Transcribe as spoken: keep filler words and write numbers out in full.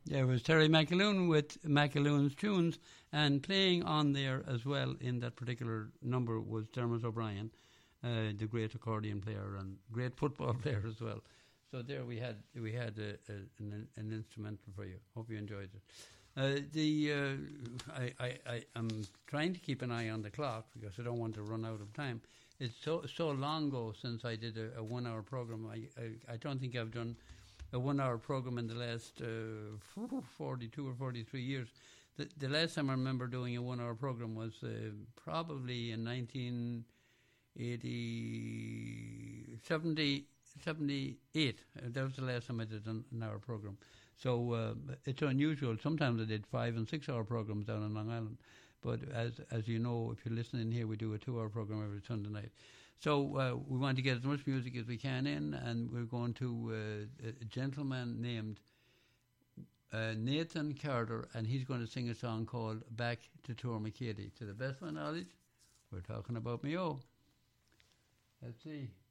There was Terry McAloon with McAloon's Tunes, and playing on there as well in that particular number was Dermot O'Brien, uh, the great accordion player and great football player as well. So there we had we had a, a, an, an instrumental for you. Hope you enjoyed it. Uh, the uh, I, I, I am trying to keep an eye on the clock because I don't want to run out of time. It's so so long ago since I did a, a one hour program. I, I I don't think I've done a one hour program in the last uh, forty-two or forty-three years. The, the last time I remember doing a one hour program was uh, probably in nineteen eighty, seventy, seventy-eight. Uh, that was the last time I did an, an hour program. So uh, it's unusual. Sometimes I did five and six hour programs down in Long Island. But as as you know, if you're listening here, we do a two hour program every Sunday night. So uh, we want to get as much music as we can in, and we're going to uh, a gentleman named uh, Nathan Carter, and he's going to sing a song called Back to Tourmakeady. To the best of my knowledge, we're talking about Mayo. Let's see.